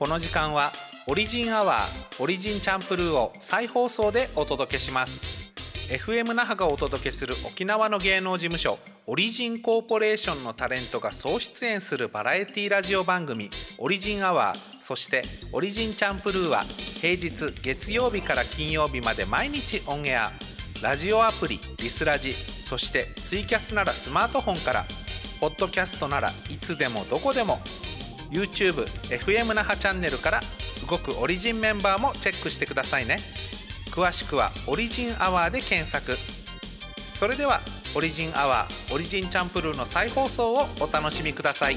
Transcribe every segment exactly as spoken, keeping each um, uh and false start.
この時間はオリジンアワーオリジンチャンプルーを再放送でお届けします。 エフエム 那覇がお届けする沖縄の芸能事務所オリジンコーポレーションのタレントが総出演するバラエティラジオ番組オリジンアワー、そしてオリジンチャンプルーは平日月曜日から金曜日まで毎日オンエア。ラジオアプリリスラジ、そしてツイキャスならスマートフォンから、ポッドキャストならいつでもどこでも、 YouTube エフエム 那覇チャンネルから動くオリジンメンバーもチェックしてくださいね。詳しくはオリジンアワーで検索。それではオリジンアワーオリジンチャンプルーの再放送をお楽しみください。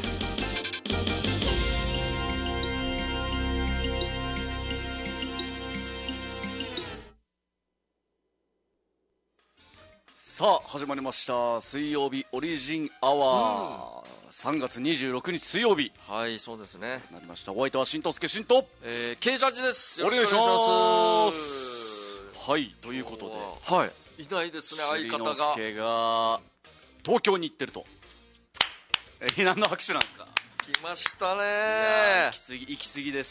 さあ始まりました、水曜日オリジンアワー、うん、さんがつにじゅうろくにち水曜日、 はい、そうですね、 なりました。お相手は新藤助新と、 えー、K ジャッジです。 よろしくお願いします。はい、ということで、 はい、いないですね、相方が。 新之助が東京に行ってると。えー、何の拍手なんですか。 来ましたね。 行き過ぎ行き過ぎです。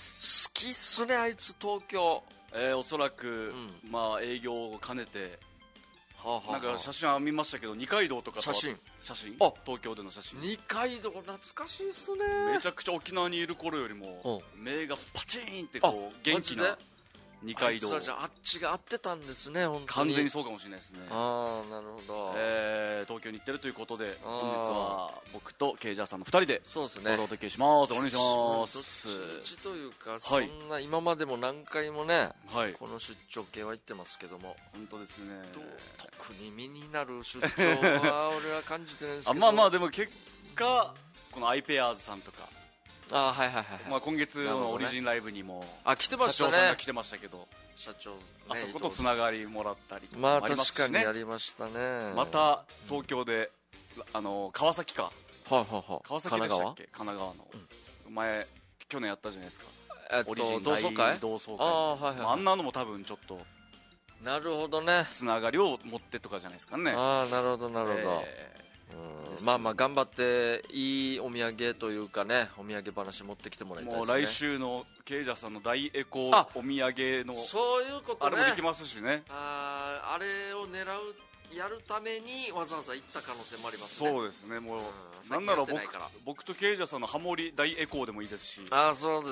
好きっすね、あいつ東京。 えー、おそらく、うん、まあ営業を兼ねて、はあはあ、なんか写真は見ましたけど、二階堂とかと写真写真あ東京での写真、 二階堂懐かしいっすね。 めちゃくちゃ沖縄にいる頃よりも目がパチーンってこう元気な二階堂。 あいつはじゃああっちが合ってたんですね、本当に。 完全にそうかもしれないですね。 ああ、なるほど。 えー、東京に行ってるということで、本日は僕とケイジャーさんのふたりでそうですね、 お届けします。お願いします。 どっちというか、はい、そんな今までも何回もね、はい、この出張系は行ってますけども、 本当ですね、 特に身になる出張は俺は感じてないんですけどあまあまあでも結果このアイペアーズさんとか、 あ、はいはいはい、 まあ、今月のオリジンライブにも、ね、 あ来てましたね、 社長さんが来てましたけど、 社長、ね、 あそことつながりもらったりとかもありますし、ね、 まあ確かにやりましたね。 また東京で、あの川崎か、 はいはいはい、 川崎でしたっけ、神奈川の、うん、前去年やったじゃないですか、 えっと、 オリジン同窓会同窓会、 あ,、 はいはいはい、 あんなのも多分ちょっとなるほどね、 つながりを持ってとかじゃないですかね。 ああ、なるほどなるほど、えーうん、まあまあ頑張っていいお土産というかね、お土産話持ってきてもらいたいですね。 もう来週のケイジャーさんの大エコお土産のそういうことね、 あれもできますしね。 ああれを狙うやるためにわざわざ行った可能性もありますね。 そうですね、もう、 うん、 なんなら 僕, 僕とケイジャーさんのハモリ大エコーでもいいですし。 ああ、そうです